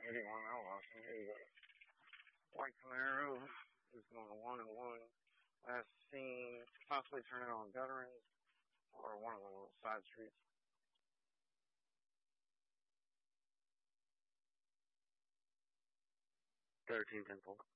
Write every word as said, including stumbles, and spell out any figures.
eighty-one Outlaw. Here's a white Camaro. Is going to one and one. Last seen possibly turning on Veterans or one of the little side streets. thirteen ten four.